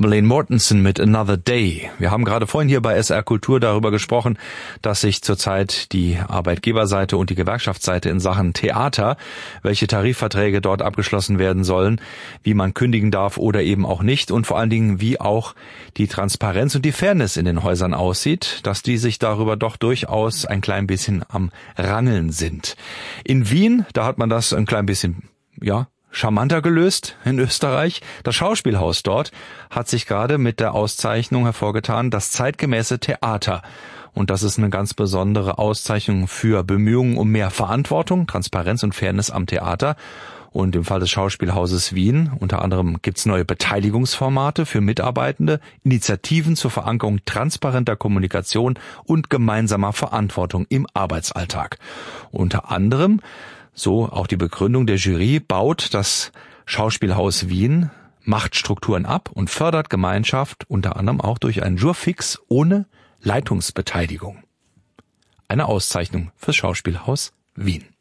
Malene Mortensen mit Another Day. Wir haben gerade vorhin hier bei SR Kultur darüber gesprochen, dass sich zurzeit die Arbeitgeberseite und die Gewerkschaftsseite in Sachen Theater, welche Tarifverträge dort abgeschlossen werden sollen, wie man kündigen darf oder eben auch nicht und vor allen Dingen, wie auch die Transparenz und die Fairness in den Häusern aussieht, dass die sich darüber doch durchaus ein klein bisschen am Rangeln sind. In Wien, da hat man das ein klein bisschen, charmanter gelöst in Österreich. Das Schauspielhaus dort hat sich gerade mit der Auszeichnung hervorgetan, das zeitgemäße Theater. Und das ist eine ganz besondere Auszeichnung für Bemühungen um mehr Verantwortung, Transparenz und Fairness am Theater. Und im Fall des Schauspielhauses Wien, unter anderem gibt's neue Beteiligungsformate für Mitarbeitende, Initiativen zur Verankerung transparenter Kommunikation und gemeinsamer Verantwortung im Arbeitsalltag. Unter anderem, so auch die Begründung der Jury, baut das Schauspielhaus Wien Machtstrukturen ab und fördert Gemeinschaft, unter anderem auch durch einen Jurfix ohne Leitungsbeteiligung. Eine Auszeichnung fürs Schauspielhaus Wien.